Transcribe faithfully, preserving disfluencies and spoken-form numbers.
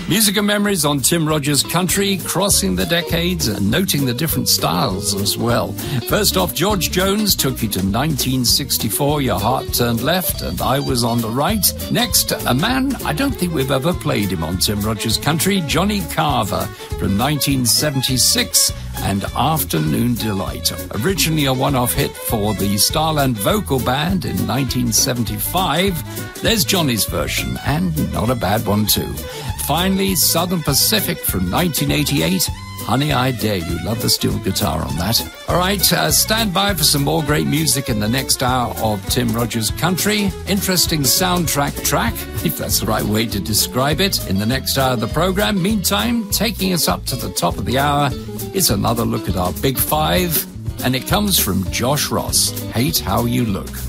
Music and memories on Tim Rogers Country, crossing the decades and noting the different styles as well. First off, George Jones took you to nineteen sixty-four, Your Heart Turned Left, and I Was on the Right. Next, a man, I don't think we've ever played him on Tim Rogers Country, Johnny Carver from nineteen seventy-six, and Afternoon Delight. Originally a one-off hit for the Starland Vocal Band in nineteen seventy-five. There's Johnny's version, and not a bad one too. Finally, Southern Pacific from nineteen eighty-eight, Honey, I Dare You. Love the steel guitar on that. All right, uh, stand by for some more great music in the next hour of Tim Rogers Country. Interesting soundtrack track, if that's the right way to describe it, in the next hour of the program. Meantime, taking us up to the top of the hour, it's another look at our Big Five, and it comes from Josh Ross, Hate How You Look.